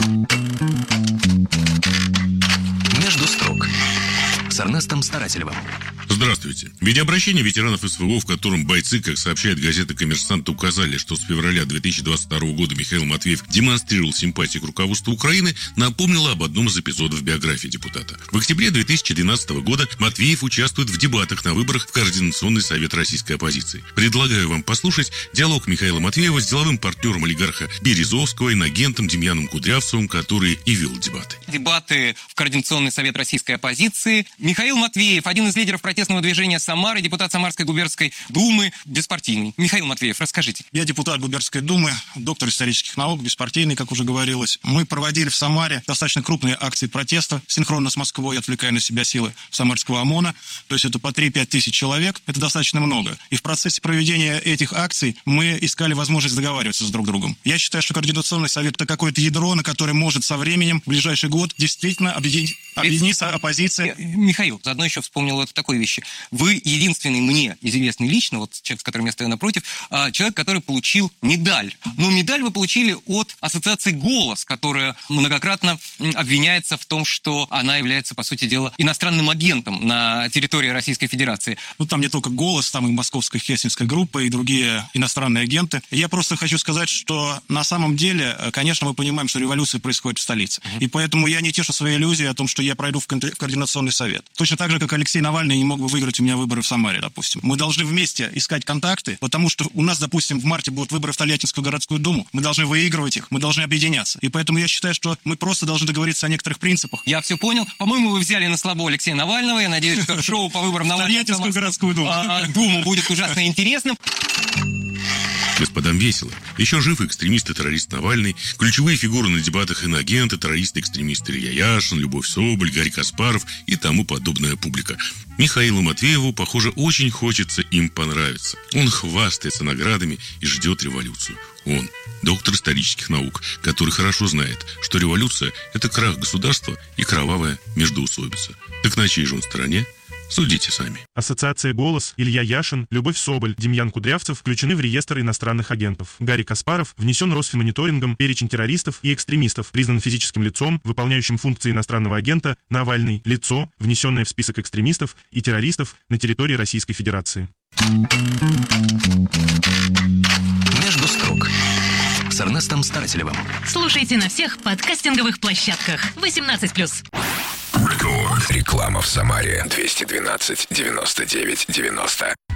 Между строк с Эрнестом Старателевым. Здравствуйте. В видеообращении ветеранов СВО, в котором бойцы, как сообщает газета «Коммерсант», указали, что с февраля 2022 года Михаил Матвеев демонстрировал симпатии к руководству Украины, напомнила об одном из эпизодов биографии депутата. В октябре 2012 года Матвеев участвует в дебатах на выборах в Координационный совет российской оппозиции. Предлагаю вам послушать диалог Михаила Матвеева с деловым партнером олигарха Березовского, инагентом Демьяном Кудрявцевым, который и вел дебаты. Дебаты в Координационный совет российской оппозиции. Михаил Матвеев, один из лидеров протестного движения Самары, депутат Самарской губернской думы, беспартийный. Михаил Матвеев, расскажите. Я депутат губернской думы, доктор исторических наук, беспартийный, как уже говорилось. Мы проводили в Самаре достаточно крупные акции протеста, синхронно с Москвой, отвлекая на себя силы самарского ОМОНа. То есть это по 3-5 тысяч человек. Это достаточно много. И в процессе проведения этих акций мы искали возможность договариваться с друг другом. Я считаю, что Координационный совет – это какое-то ядро, на которое может со временем, в ближайший год, действительно объединиться оппозиция. Михаил, заодно еще вспомнил вот такой вещи. Вы единственный мне известный лично, вот человек, с которым я стою напротив, человек, который получил медаль. Но медаль вы получили от ассоциации «Голос», которая многократно обвиняется в том, что она является, по сути дела, иностранным агентом на территории Российской Федерации. Ну, там не только «Голос», там и московская хельсинская группа, и другие иностранные агенты. Я просто хочу сказать, что на самом деле, конечно, мы понимаем, что революция происходит в столице. И поэтому я не тешу свои иллюзии о том, что я пройду в Координационный совет. Точно так же, как Алексей Навальный не мог бы выиграть у меня выборы в Самаре, допустим. Мы должны вместе искать контакты, потому что у нас, допустим, в марте будут выборы в Тольяттинскую городскую думу. Мы должны выигрывать их, мы должны объединяться. И поэтому я считаю, что мы просто должны договориться о некоторых принципах. Я все понял. По-моему, вы взяли на слабо Алексея Навального. Я надеюсь, что шоу по выборам Навального Тольяттинскую городскую думу будет ужасно интересным. Господам весело. Еще жив экстремист и террорист Навальный, ключевые фигуры на дебатах иноагенты, террорист-экстремист Илья Яшин, Любовь Соболь, Гарри Каспаров и тому подобная публика. Михаилу Матвееву, похоже, очень хочется им понравиться. Он хвастается наградами и ждет революцию. Он, доктор исторических наук, который хорошо знает, что революция – это крах государства и кровавая междоусобица. Так на чьей же он стороне? Судите сами. Ассоциация «Голос», Илья Яшин, Любовь Соболь, Демьян Кудрявцев включены в реестр иностранных агентов. Гарри Каспаров внесен Росфинмониторингом, перечень террористов и экстремистов, признан физическим лицом, выполняющим функции иностранного агента. Навальный – лицо, внесенное в список экстремистов и террористов на территории Российской Федерации. Между строк с Эрнестом Старателевым. Слушайте на всех подкастинговых площадках. 18+. Реклама в Самаре 212 99 90.